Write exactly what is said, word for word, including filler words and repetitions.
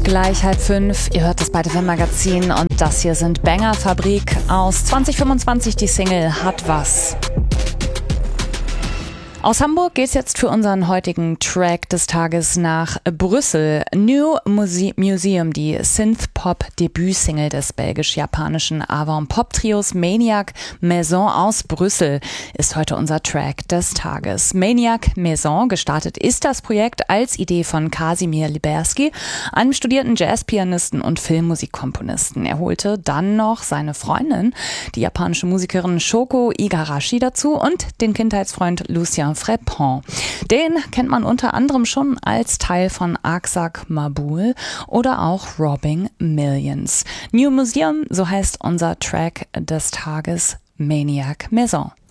Gleich halb fünf, ihr hört das Byte F M Magazin und das hier sind Banger Fabrik aus zwanzig fünfundzwanzig, die Single Hat was. Aus Hamburg geht's jetzt für unseren heutigen Track des Tages nach Brüssel. New Muse- Museum, die Synth-Pop-Debütsingle des belgisch-japanischen Avant-Pop-Trios Maniac Maison aus Brüssel, ist heute unser Track des Tages. Maniac Maison, gestartet ist das Projekt als Idee von Kasimir Liberski, einem studierten Jazzpianisten und Filmmusikkomponisten. Er holte dann noch seine Freundin, die japanische Musikerin Shoko Igarashi, dazu und den Kindheitsfreund Lucien Frepon. Den kennt man unter anderem schon als Teil von Aksak Mabul oder auch Robbing Millions. New Museum, so heißt unser Track des Tages, Maniac Maison.